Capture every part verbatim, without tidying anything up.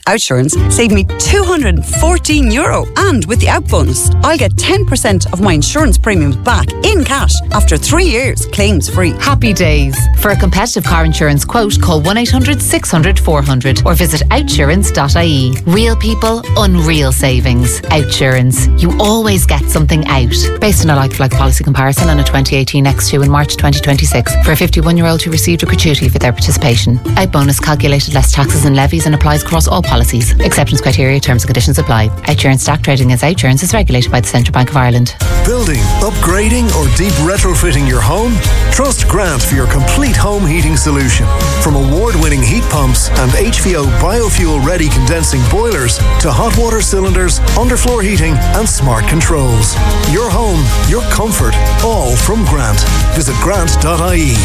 Outsurance saved me two hundred fourteen euro. And with the out bonus, I'll get ten percent of my insurance premiums back in cash after three years, claims free. Happy days. For a competitive car insurance quote, call one eight hundred six hundred four hundred or visit outsurance dot I E. Real people, unreal savings. Outsurance. You always get something out. Based on a like-for-like policy comparison on a twenty eighteen X two in March twenty twenty-six for a fifty-one-year-old who received a gratuity for their participation. Out bonus calculated less taxes and levies and applies across all policies. Acceptance criteria, terms and conditions apply. Outsurance stock trading as Outsurance is regulated by the Central Bank of Ireland. Building, upgrading or deep retrofitting your home? Trust Grant for your complete home heating solution. From award-winning heat pumps and H V O biofuel-ready condensing boilers to hot water cylinders, underfloor heating and smart controls. Your home, your comfort, all from Grant. Visit grant dot I E.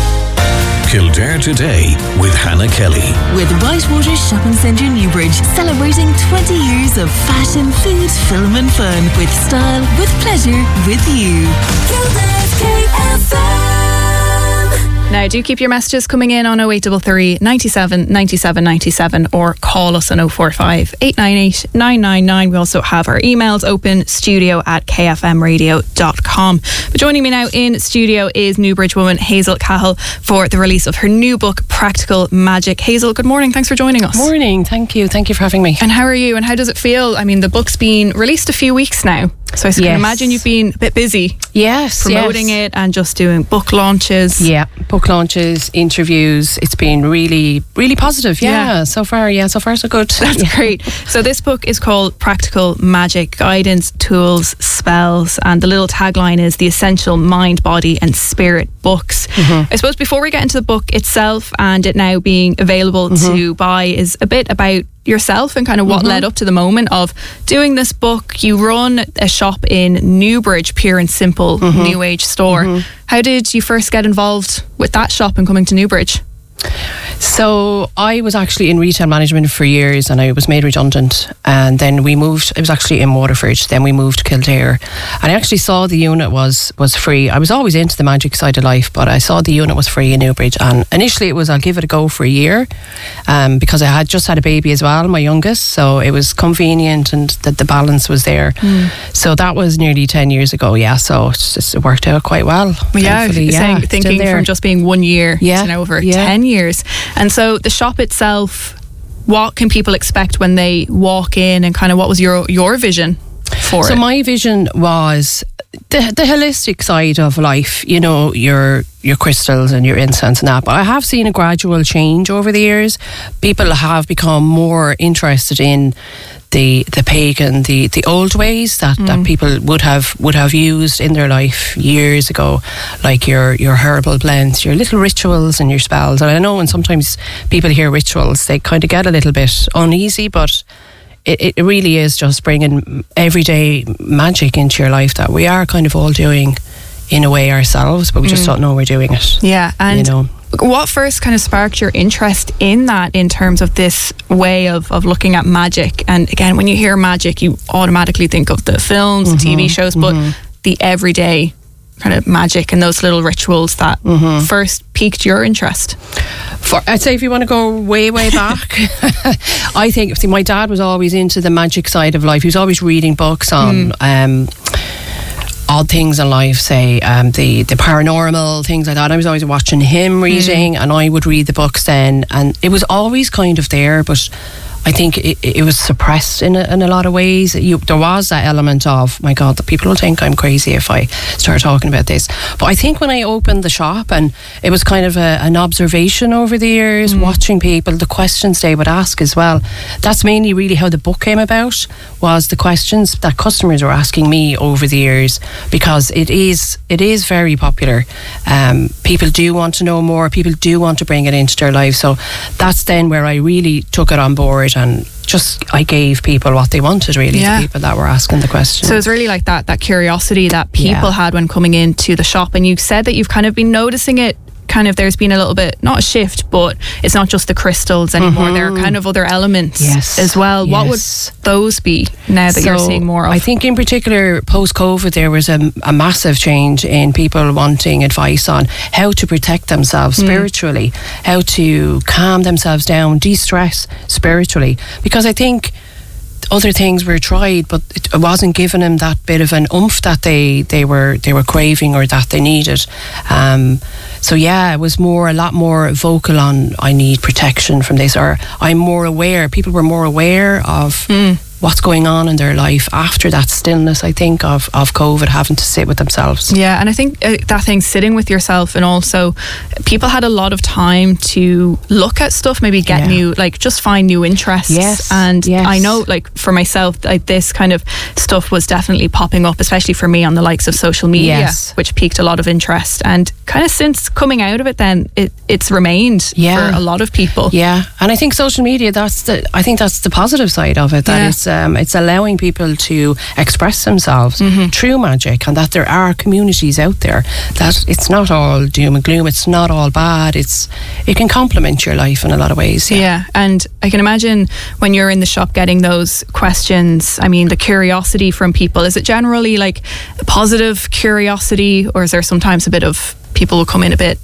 Kildare Today with Hannah Kelly. With Whitewater Shopping Centre Newbridge, celebrating twenty years of fashion, food, film and fun. With style, with pleasure, with you. Kildare's K F M. Now, do keep your messages coming in on oh eight three three, ninety-seven, ninety-seven, ninety-seven or call us on oh four five, eight nine eight, nine nine nine. We also have our emails open, studio at k f m radio dot com. But joining me now in studio is Newbridge woman Hazel Cahill for the release of her new book, Practical Magic. Hazel, good morning. Thanks for joining us. Morning. Thank you. Thank you for having me. And how are you? And how does it feel? I mean, the book's been released a few weeks now. So I can yes. imagine you've been a bit busy. Yes. Promoting yes. it and just doing book launches. Yeah. Book launches, interviews. It's been really, really positive. Yeah. yeah. So far, yeah. So far, so good. That's yeah. great. So this book is called Practical Magic, Guidance, Tools, Spells. And the little tagline is the essential mind, body and spirit books. Mm-hmm. I suppose before we get into the book itself and it now being available mm-hmm. to buy is a bit about yourself and kind of what mm-hmm. led up to the moment of doing this book. You run a shop in Newbridge, pure and simple mm-hmm. new age store. Mm-hmm. How did you first get involved with that shop and coming to Newbridge? So I was actually in retail management for years and I was made redundant, and then we moved. It was actually in Waterford. Then we moved to Kildare, and I actually saw the unit was was free. I was always into the magic side of life, but I saw the unit was free in Newbridge, and initially it was I'll give it a go for a year, um, because I had just had a baby as well, my youngest, so it was convenient and that the balance was there. Mm. So that was nearly ten years ago. Yeah, so it's just, it worked out quite well. Yeah, yeah saying, thinking from just being one year yeah, to now over yeah. ten years. And so the shop itself, what can people expect when they walk in, and kind of what was your your vision for so it? So my vision was the the holistic side of life, you know, your your crystals and your incense and that. But I have seen a gradual change over the years. People have become more interested in the the pagan, the, the old ways that, mm. that people would have would have used in their life years ago, like your your herbal blends, your little rituals and your spells. And I know when sometimes people hear rituals, they kind of get a little bit uneasy, but it, it really is just bringing everyday magic into your life that we are kind of all doing in a way ourselves, but we just mm. don't know we're doing it. Yeah, and you know. What first kind of sparked your interest in that, in terms of this way of, of looking at magic? And again, when you hear magic, you automatically think of the films, mm-hmm, the T V shows, but mm-hmm. the everyday kind of magic and those little rituals that mm-hmm. first piqued your interest. For, I'd say if you want to go way, way back, I think, see, my dad was always into the magic side of life. He was always reading books on... Mm. Um, odd things in life, say um, the the paranormal things like that. I was always watching him reading, mm. and I would read the books then, and it was always kind of there, but I think it, it was suppressed in a, in a lot of ways. You, there was that element of, my God, the people will think I'm crazy if I start talking about this. But I think when I opened the shop, and it was kind of a, an observation over the years, mm. watching people, the questions they would ask as well. That's mainly really how the book came about, was the questions that customers were asking me over the years, because it is it is very popular. Um, people do want to know more. People do want to bring it into their lives. So that's then where I really took it on board, and just I gave people what they wanted, really, yeah. the people that were asking the questions. So it's really like that that curiosity that people yeah. had when coming into the shop. And you said that you've kind of been noticing it kind of there's been a little bit, not a shift, but it's not just the crystals anymore. Mm-hmm. There are kind of other elements yes. as well. Yes. What would those be now that so you're seeing more of? I think in particular post-COVID there was a, a massive change in people wanting advice on how to protect themselves mm. spiritually, how to calm themselves down, de-stress spiritually, because I think other things were tried, but it wasn't giving them that bit of an oomph that they, they were they were craving or that they needed. Um, so yeah, it was more a lot more vocal on I need protection from this, or I'm more aware. People were more aware of mm. what's going on in their life after that stillness, I think, of, of COVID, having to sit with themselves. Yeah, and I think uh, that thing, sitting with yourself, and also people had a lot of time to look at stuff, maybe get yeah. new, like just find new interests. Yes. And yes. I know, like for myself, like this kind of stuff was definitely popping up, especially for me on the likes of social media, yes. which piqued a lot of interest. And kind of since coming out of it, then it, it's remained yeah. for a lot of people. Yeah, and I think social media, that's the, I think that's the positive side of it, that yeah. it's Um, it's allowing people to express themselves mm-hmm. through magic, and that there are communities out there, that it's not all doom and gloom, it's not all bad, it's it can complement your life in a lot of ways. Yeah, yeah. And I can imagine when you're in the shop getting those questions, I mean the curiosity from people, is it generally like a positive curiosity, or is there sometimes a bit of people will come in a bit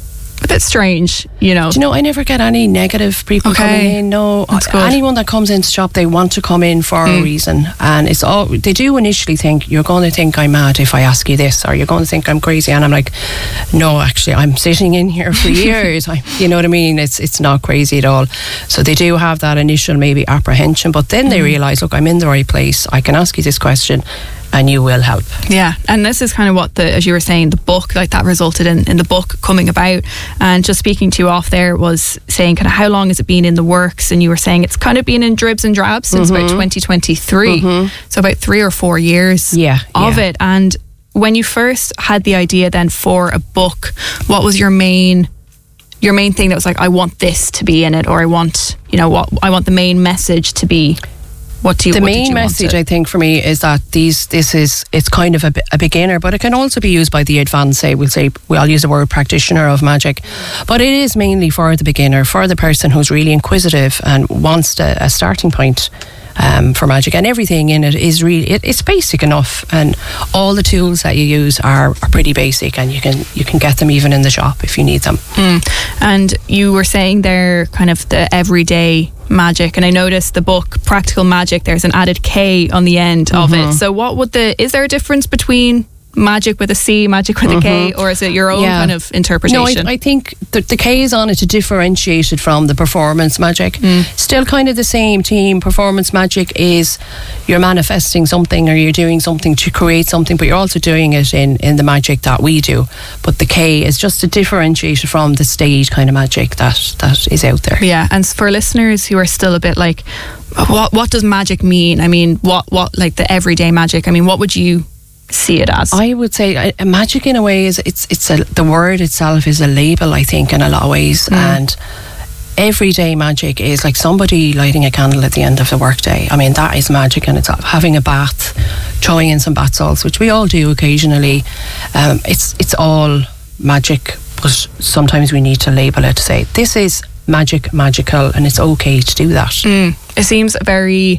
a bit strange, you know? Do you know, I never get any negative people okay. coming in. No, That's good. Anyone that comes into the shop, they want to come in for mm. a reason, and it's all they do initially think you're going to think I'm mad if I ask you this, or you're going to think I'm crazy, and I'm like, no, actually I'm sitting in here for years. I, you know what I mean? It's it's not crazy at all. So they do have that initial maybe apprehension, but then mm. they realise, look, I'm in the right place, I can ask you this question and you will help. Yeah, and this is kind of what the, as you were saying, the book, like that resulted in, in the book coming about. And just speaking to you off there was saying kind of how long has it been in the works, and you were saying it's kind of been in dribs and drabs since mm-hmm. about twenty twenty-three, mm-hmm. so about three or four years yeah, of yeah. it. And when you first had the idea then for a book, what was your main your main thing that was like, I want this to be in it, or I want, you know, what I want the main message to be? What do you, the what main you message, I think, for me is that these this is it's kind of a, a beginner, but it can also be used by the advanced. Say we'll say we'll use the word practitioner of magic, but it is mainly for the beginner, for the person who's really inquisitive and wants to, a starting point um, for magic. And everything in it is really it, it's basic enough, and all the tools that you use are, are pretty basic, and you can you can get them even in the shop if you need them. Mm. And you were saying there kind of the everyday magic, and I noticed the book Practical Magic, there's an added K on the end mm-hmm. of it. So what would the is there a difference between magic with a C, magic with mm-hmm. a K, or is it your own yeah. kind of interpretation? No, I, I think the, the K is on it to differentiate it from the performance magic. Mm. Still kind of the same team. Performance magic is you're manifesting something, or you're doing something to create something, but you're also doing it in, in the magic that we do. But the K is just to differentiate it from the stage kind of magic that, that is out there. Yeah, and for listeners who are still a bit like, what what does magic mean? I mean, what, what like the everyday magic, I mean, what would you see it as? I would say uh, magic in a way is it's it's a, the word itself is a label, I think, in a lot of ways. Mm. And everyday magic is like somebody lighting a candle at the end of the workday. I mean, that is magic in itself. Having a bath, throwing in some bath salts, which we all do occasionally. Um, it's it's all magic, but sometimes we need to label it to say this is magic, magical, and it's okay to do that. Mm. It seems very,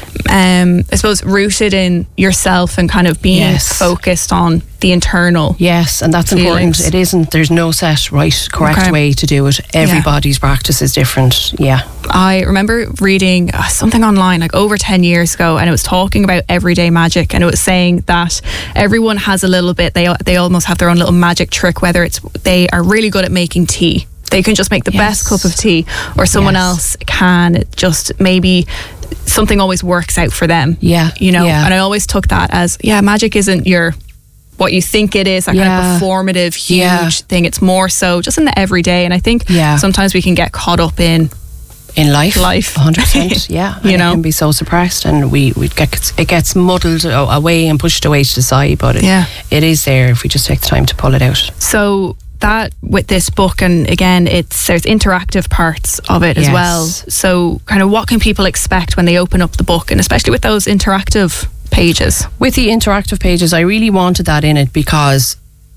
um, I suppose, rooted in yourself and kind of being yes. focused on the internal. Yes, and that's feelings. important. It isn't, there's no set right, correct okay. way to do it. Everybody's yeah. practice is different. Yeah. I remember reading uh, something online like over ten years ago, and it was talking about everyday magic, and it was saying that everyone has a little bit, they they almost have their own little magic trick, whether it's they are really good at making tea. They can just make the yes. best cup of tea, or someone yes. else can just maybe something always works out for them. Yeah, you know. Yeah. And I always took that as yeah, magic isn't your what you think it is, that yeah. kind of performative huge yeah. thing. It's more so just in the everyday. And I think yeah. sometimes we can get caught up in in life, life, one hundred percent. Yeah, you and know, it can be so suppressed, and we we get it gets muddled away and pushed away to the side. But it, yeah. it is there if we just take the time to pull it out. So that with this book, and again it's there's interactive parts of it yes. as well, so kind of what can people expect when they open up the book, and especially with those interactive pages? With the interactive pages, I really wanted that in it because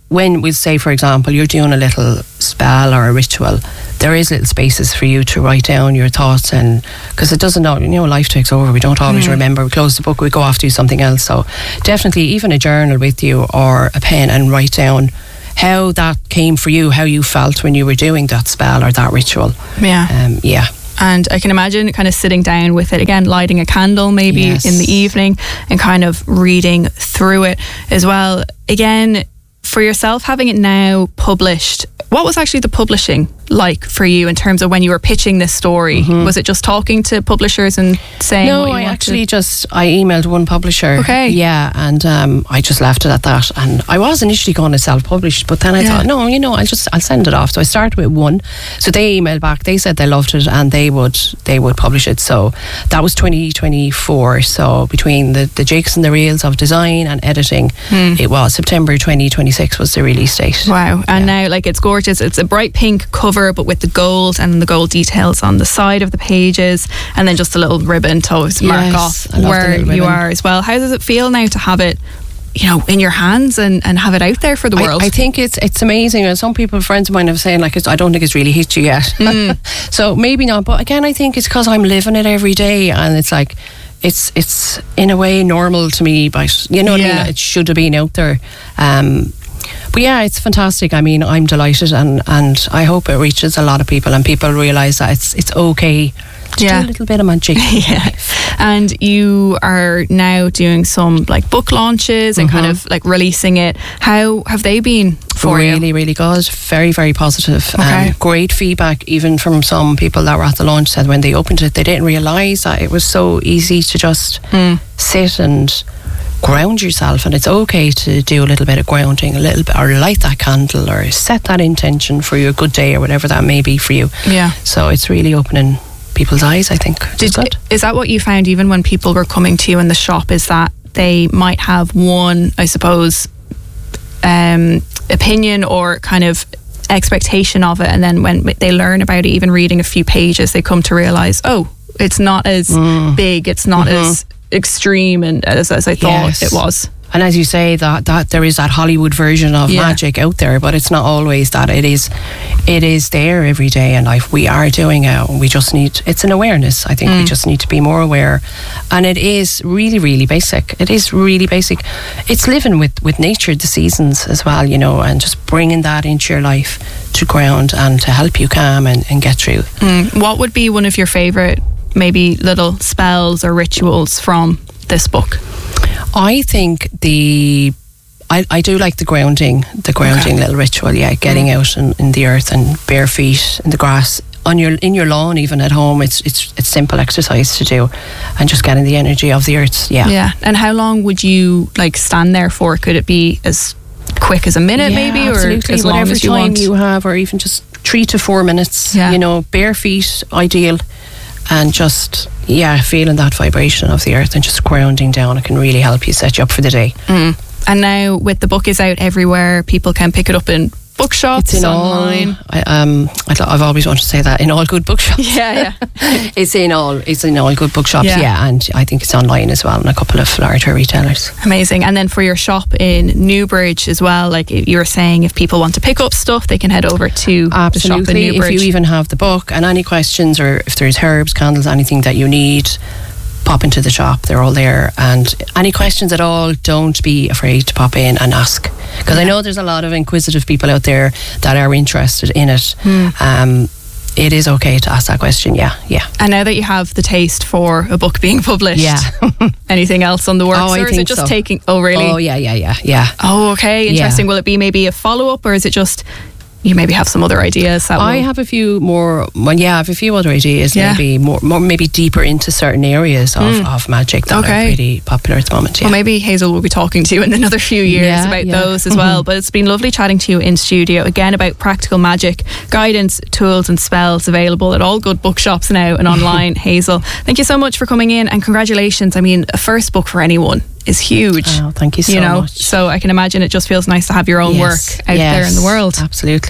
when we say, for example, you're doing a little spell or a ritual, there is little spaces for you to write down your thoughts, and because it doesn't, you know, life takes over. We don't always mm. remember. We close the book, we go off to do something else. So definitely, even a journal with you or a pen, and write down how that came for you, how you felt when you were doing that spell or that ritual. Yeah, um, yeah. And I can imagine kind of sitting down with it again, lighting a candle maybe yes. in the evening, and kind of reading through it as well. Again, for yourself, having it now published, what was actually the publishing like for you in terms of when you were pitching this story? Mm-hmm. Was it just talking to publishers and saying no, what you I wanted? actually just I emailed one publisher. Okay. Yeah, and um, I just left it at that. And I was initially going to self-publish, but then I yeah. thought, no, you know, I'll just I'll send it off. So I started with one. So they emailed back. They said they loved it and they would they would publish it. So that was twenty twenty-four. So between the the jigs and the reels of design and editing, mm. it was September twenty twenty-six was the release date. Wow. And yeah. now, like, it's gorgeous. It's a bright pink cover, but with the gold and the gold details on the side of the pages, and then just a little ribbon to always mark yes, off where you are as well. How does it feel now to have it, you know, in your hands and, and have it out there for the world? I, I think it's it's amazing. And some people, friends of mine, have saying like, it's, I don't think it's really hit you yet. Mm. So maybe not. But again, I think it's because I'm living it every day, and it's like, it's it's in a way normal to me. But you know what yeah. I mean? It should have been out there. Um, But yeah, it's fantastic. I mean, I'm delighted, and, and I hope it reaches a lot of people, and people realise that it's it's okay to yeah. do a little bit of magic. yeah. And you are now doing some like book launches and mm-hmm. kind of like releasing it. How have they been for really, you? Really, really good. Very, very positive. Okay. Um, great feedback, even from some people that were at the launch, said when they opened it, they didn't realise that it was so easy to just mm. sit and ground yourself, and it's okay to do a little bit of grounding, a little bit, or light that candle, or set that intention for your good day, or whatever that may be for you. Yeah. So it's really opening people's eyes, I think. Did, good. Is that what you found even when people were coming to you in the shop, is that they might have one, I suppose, um, opinion or kind of expectation of it, and then when they learn about it, even reading a few pages, they come to realise, oh, it's not as mm. big, it's not mm-hmm. as extreme and as, as I thought yes. it was. And as you say, that, that there is that Hollywood version of yeah. magic out there, but it's not always that. It is it is there every day in life. We are doing it. We just need, it's an awareness. I think mm. we just need to be more aware. And it is really, really basic. It is really basic. It's living with, with nature, the seasons as well, you know, and just bringing that into your life to ground and to help you calm and, and get through. Mm. What would be one of your favourite maybe little spells or rituals from this book? I think the I, I do like the grounding the grounding okay. little ritual, yeah, getting mm. out in, in the earth and bare feet in the grass on your in your lawn, even at home. It's it's it's simple exercise to do, and just getting the energy of the earth. Yeah. Yeah. And how long would you like stand there for? Could it be as quick as a minute, yeah, maybe, or absolutely. as long Whatever as you time want? you have, or even just three to four minutes. Yeah. You know, bare feet, ideal. And just, yeah, feeling that vibration of the earth and just grounding down. It can really help you set you up for the day. Mm. And now with the book is out everywhere, people can pick it up in bookshops, it's in online. All, I, um, I, I've always wanted to say that, in all good bookshops. Yeah, yeah. it's in all it's in all good bookshops, yeah. yeah. And I think it's online as well in a couple of larger retailers. Amazing. And then for your shop in Newbridge as well, like you were saying, if people want to pick up stuff, they can head over to Absolutely. the shop in Newbridge. If you even have the book and any questions, or if there's herbs, candles, anything that you need, pop into the shop. They're all there. And any questions at all, don't be afraid to pop in and ask, because yeah. I know there's a lot of inquisitive people out there that are interested in it. mm. um, it is okay to ask that question. Yeah, yeah. And now that you have the taste for a book being published, yeah. anything else on the works, oh, or I is think it just so. taking oh really oh yeah yeah yeah yeah oh okay interesting yeah. Will it be maybe a follow-up, or is it just you maybe have some other ideas that I will... have a few more well, yeah I have a few other ideas, yeah. maybe more, more maybe deeper into certain areas of, mm. of magic that okay. are pretty popular at the moment. Yeah. Well, maybe Hazel will be talking to you in another few years yeah, about yeah. those as mm-hmm. well. But it's been lovely chatting to you in studio again about practical magic, guidance, tools and spells available at all good bookshops now and online. Hazel, thank you so much for coming in, and congratulations. I mean, a first book for anyone is huge. Oh, thank you so you know? much. So I can imagine it just feels nice to have your own yes. work out yes. there in the world. Absolutely, yeah.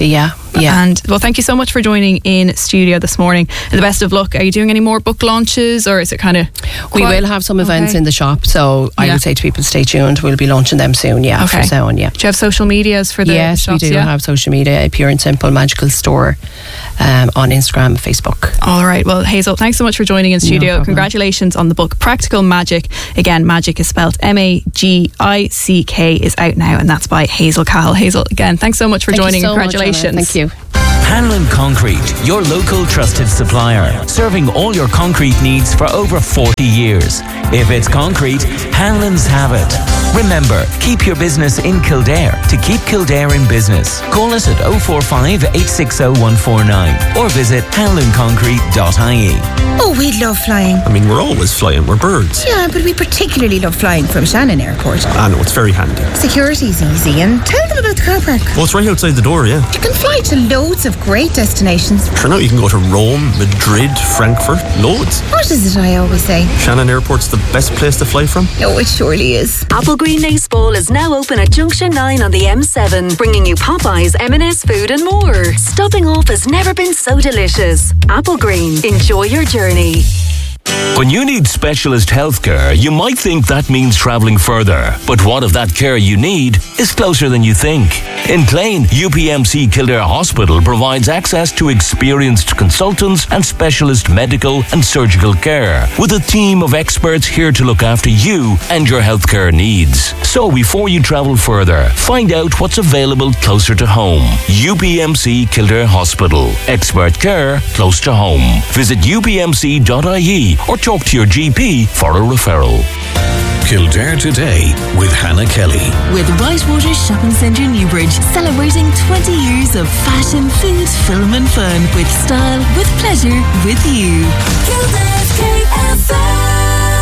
Yeah. And well, thank you so much for joining in studio this morning. And the best of luck. Are you doing any more book launches, or is it kind of? We will have some events okay. in the shop, so I yeah. would say to people, stay tuned. We'll be launching them soon. Yeah, okay. for soon. Yeah. Do you have social medias for the yes, shops? we do yeah? have social media. A Pure and Simple Magical Store um, on Instagram, Facebook. All right. Well, Hazel, thanks so much for joining in studio. No Congratulations on the book Practical Magic. Again, magic is spelled M A G I C K, is out now, and that's by Hazel Cahill. Hazel, again, thanks so much for Thank joining. You so Congratulations. Much, Thank you. Hanlon Concrete, your local trusted supplier, serving all your concrete needs for over forty years. If it's concrete, Hanlon's have it. Remember, keep your business in Kildare to keep Kildare in business. Call us at oh four five, eight six oh, one four nine or visit hanlon concrete dot I E. Oh, we love flying. I mean, we're always flying, we're birds. Yeah, but we particularly love flying from Shannon Airport. I know, it's very handy. Security's easy, and tell them about the car park. Well, it's right outside the door, yeah. You can fly to loads of great destinations. Sure, now you can go to Rome, Madrid, Frankfurt, loads. What is it I always say? Shannon Airport's the best place to fly from. Oh, it surely is. Applegreen Ace Bowl is now open at Junction nine on the M seven, bringing you Popeyes, M and S food and more. Stopping off has never been so delicious. Applegreen, enjoy your journey. When you need specialist healthcare, you might think that means travelling further. But what if that care you need is closer than you think? In Clane, U P M C Kildare Hospital provides access to experienced consultants and specialist medical and surgical care, with a team of experts here to look after you and your healthcare needs. So before you travel further, find out what's available closer to home. U P M C Kildare Hospital. Expert care close to home. Visit u p m c dot I E or talk to your G P for a referral. Kildare Today with Hannah Kelly. With Whitewater Shopping Centre Newbridge, celebrating twenty years of fashion, food, film and fun with style, with pleasure, with you. Kildare's K F M.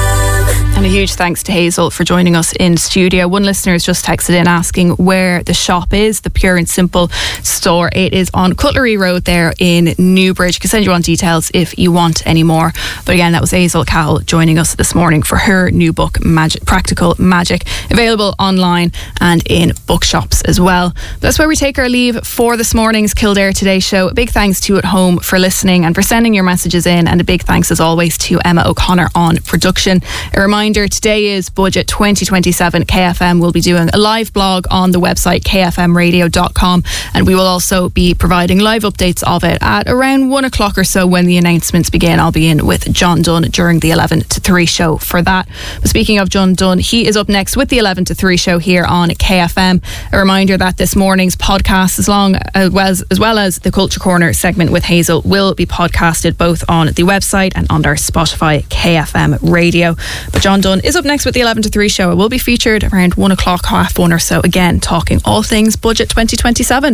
And a huge thanks to Hazel for joining us in studio. One listener has just texted in asking where the shop is, the Pure and Simple store. It is on Cutlery Road there in Newbridge. I can send you on details if you want any more. But again, that was Hazel Cahill joining us this morning for her new book, Magic, Practical Magic, available online and in bookshops as well. But that's where we take our leave for this morning's Kildare Today show. A big thanks to you at home for listening and for sending your messages in, and a big thanks as always to Emma O'Connor on production. A reminder, today is Budget twenty twenty-seven. K F M will be doing a live blog on the website k f m radio dot com, and we will also be providing live updates of it at around one o'clock or so when the announcements begin. I'll be in with John Dunn during the eleven to three show for that. But speaking of John Dunn, he is up next with the eleven to three show here on K F M. A reminder that this morning's podcast, as long as well as, as well as the Culture Corner segment with Hazel, will be podcasted both on the website and on our Spotify K F M radio. But John Dunn is up next with the eleven to three show. It will be featured around one o'clock, half one or so, again talking all things Budget twenty twenty-seven.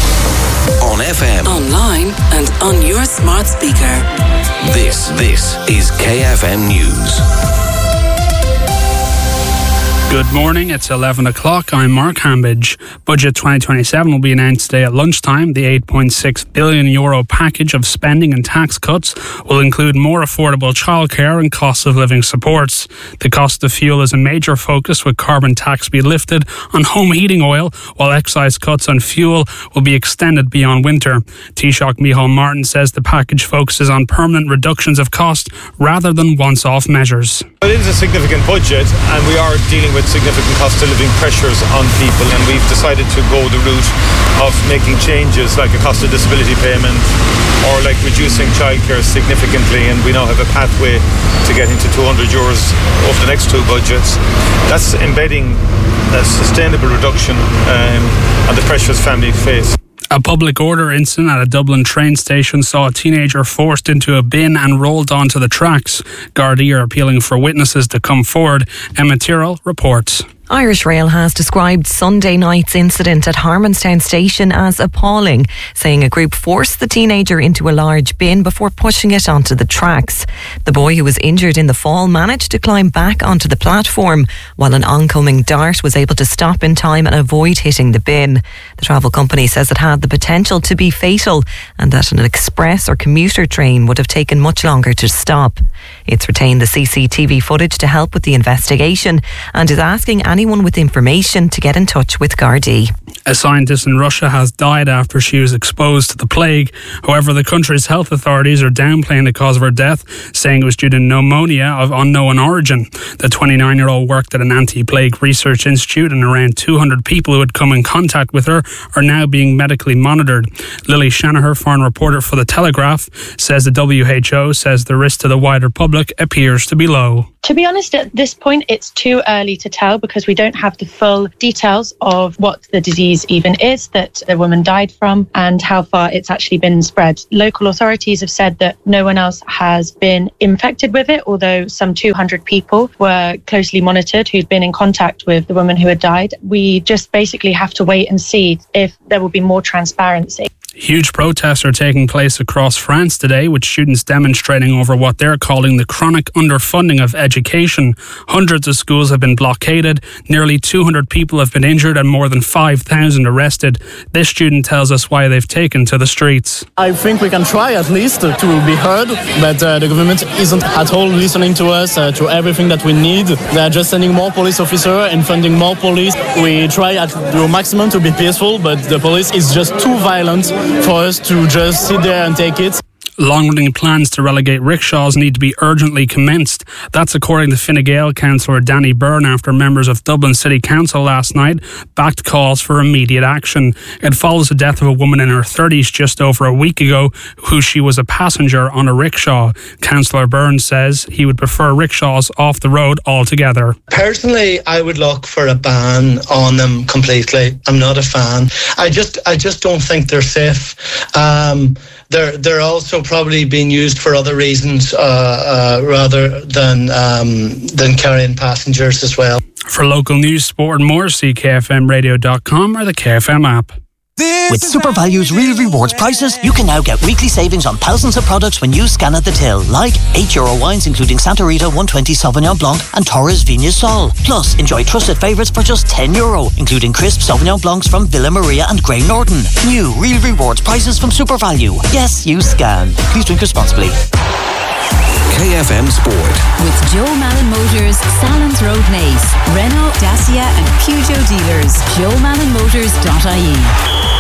On F M, online and on your smart speaker. This, this is K F M News. Good morning, it's eleven o'clock. I'm Mark Hambidge. Budget twenty twenty-seven will be announced today at lunchtime. The eight point six billion euro package of spending and tax cuts will include more affordable childcare and cost of living supports. The cost of fuel is a major focus, with carbon tax be lifted on home heating oil, while excise cuts on fuel will be extended beyond winter. Taoiseach Micheál Martin says the package focuses on permanent reductions of cost rather than once-off measures. It is a significant budget, and we are dealing with significant cost of living pressures on people, and we've decided to go the route of making changes like a cost of disability payment or like reducing childcare significantly, and we now have a pathway to getting to two hundred euros over the next two budgets. That's embedding a sustainable reduction um, on the pressures families face. A public order incident at a Dublin train station saw a teenager forced into a bin and rolled onto the tracks. Gardaí are appealing for witnesses to come forward. Emma Tyrrell reports. Irish Rail has described Sunday night's incident at Harmonstown Station as appalling, saying a group forced the teenager into a large bin before pushing it onto the tracks. The boy, who was injured in the fall, managed to climb back onto the platform, while an oncoming Dart was able to stop in time and avoid hitting the bin. The travel company says it had the potential to be fatal, and that an express or commuter train would have taken much longer to stop. It's retained the C C T V footage to help with the investigation and is asking anyone with information to get in touch with Gardaí. A scientist in Russia has died after she was exposed to the plague. However, the country's health authorities are downplaying the cause of her death, saying it was due to pneumonia of unknown origin. The twenty-nine-year-old worked at an anti-plague research institute, and around two hundred people who had come in contact with her are now being medically monitored. Lily Shanaher, foreign reporter for The Telegraph, says the W H O says the risk to the wider public appears to be low. To be honest, at this point, it's too early to tell because we don't have the full details of what the disease even is that the woman died from and how far it's actually been spread. Local authorities have said that no one else has been infected with it, although some two hundred people were closely monitored who'd been in contact with the woman who had died. We just basically have to wait and see if there will be more transparency. Huge protests are taking place across France today, with students demonstrating over what they're calling the chronic underfunding of education. Hundreds of schools have been blockaded, nearly two hundred people have been injured and more than five thousand arrested. This student tells us why they've taken to the streets. I think we can try at least to be heard, but uh, the government isn't at all listening to us, uh, to everything that we need. They're just sending more police officers and funding more police. We try at the maximum to be peaceful, but the police is just too violent for us to just sit there and take it. Long-running plans to relegate rickshaws need to be urgently commenced. That's according to Fine Gael councillor Danny Byrne after members of Dublin City Council last night backed calls for immediate action. It follows the death of a woman in her thirties just over a week ago who she was a passenger on a rickshaw. Councillor Byrne says he would prefer rickshaws off the road altogether. Personally, I would look for a ban on them completely. I'm not a fan. I just I just don't think they're safe. Um, they're, they're also probably being used for other reasons uh, uh, rather than um, than carrying passengers as well. For local news, sport and more, see K F M radio dot com or the K F M app. With SuperValue's Real Rewards prices, you can now get weekly savings on thousands of products when you scan at the till, like eight euro wines including Santa Rita one twenty Sauvignon Blanc and Torres Viña Sol. Plus, enjoy trusted favourites for just ten euro, including crisp Sauvignon Blancs from Villa Maria and Grey Norton. New Real Rewards prices from SuperValu. Yes, you scan. Please drink responsibly. K F M Sport. With Joe Malin Motors, Salons Road Nace, Renault, Dacia and Peugeot dealers. joe malin motors dot I E.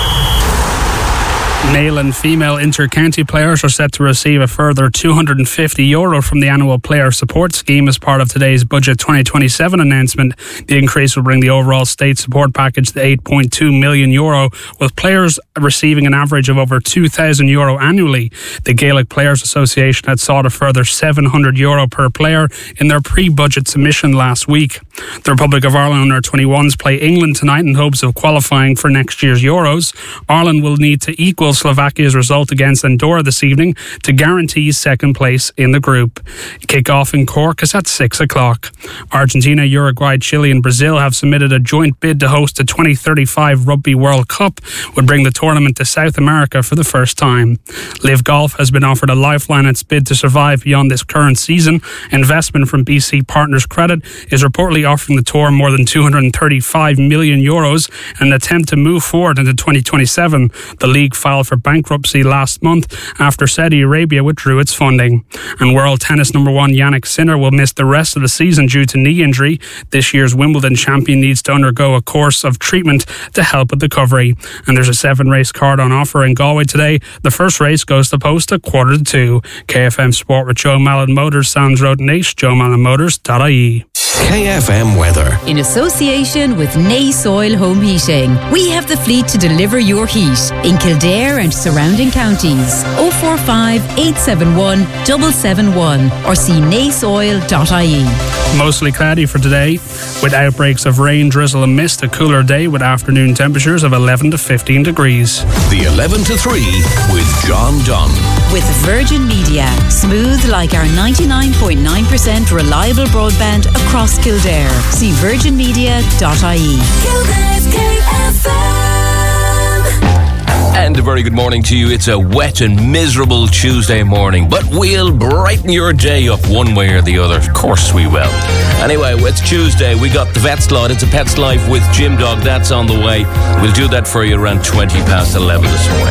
Male and female inter-county players are set to receive a further two hundred fifty euro from the annual player support scheme as part of today's Budget twenty twenty-seven announcement. The increase will bring the overall state support package to eight point two million euro, with players receiving an average of over two thousand euro annually. The Gaelic Players Association had sought a further seven hundred euro per player in their pre-budget submission last week. The Republic of Ireland under twenty-ones play England tonight in hopes of qualifying for next year's Euros. Ireland will need to equal Slovakia's result against Andorra this evening to guarantee second place in the group. Kick-off in Cork is at six o'clock. Argentina, Uruguay, Chile and Brazil have submitted a joint bid to host the twenty thirty-five Rugby World Cup, would bring the tournament to South America for the first time. Live Golf has been offered a lifeline in its bid to survive beyond this current season. Investment from B C Partners Credit is reportedly offering the tour more than two hundred thirty-five million euros in an attempt to move forward into twenty twenty-seven. The league filed for bankruptcy last month after Saudi Arabia withdrew its funding. And world tennis number one Jannik Sinner will miss the rest of the season due to knee injury. This year's Wimbledon champion needs to undergo a course of treatment to help with recovery. And there's a seven race card on offer in Galway today. The first race goes to post at quarter to two. K F M Sport with Joe Malin Motors, Sounds Road Nace, joe malin motors dot I E. K F M weather. In association with Nace Oil Home Heating, we have the fleet to deliver your heat in Kildare and surrounding counties. oh four five, eight seven one, seven seven one or see nace oil dot I E. Mostly cloudy for today, with outbreaks of rain, drizzle and mist. A cooler day with afternoon temperatures of eleven to fifteen degrees. The eleven to three with John Dunn. With Virgin Media, smooth like our ninety-nine point nine percent reliable broadband across Kildare. See virgin media dot I E. Kildare's K F M. And a very good morning to you. It's a wet and miserable Tuesday morning, but we'll brighten your day up one way or the other. Of course we will. Anyway, it's Tuesday. We got the Vet's Lot. It's a Pet's Life with Jim Dog. That's on the way. We'll do that for you around twenty past eleven this morning.